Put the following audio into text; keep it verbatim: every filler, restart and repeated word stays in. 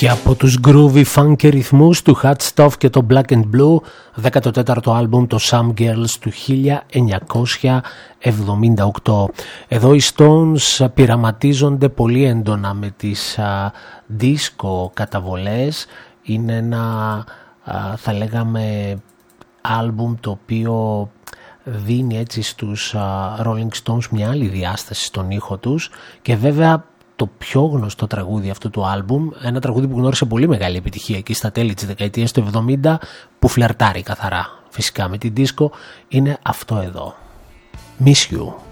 Και από τους groovy funky ρυθμούς του Hot Stuff και το Black and Blue, δέκατο τέταρτο άλμπουμ το Some Girls του χίλια εννιακόσια εβδομήντα οκτώ. Εδώ οι Stones πειραματίζονται πολύ έντονα με τις α, disco καταβολές. Είναι ένα α, θα λέγαμε άλμπουμ το οποίο δίνει έτσι στους α, Rolling Stones μια άλλη διάσταση στον ήχο τους και βέβαια το πιο γνωστό τραγούδι αυτού του άλμπουμ, ένα τραγούδι που γνώρισε πολύ μεγάλη επιτυχία εκεί στα τέλη της δεκαετίας του εβδομήντα, που φλερτάρει καθαρά φυσικά με την disco, είναι αυτό εδώ, Miss You.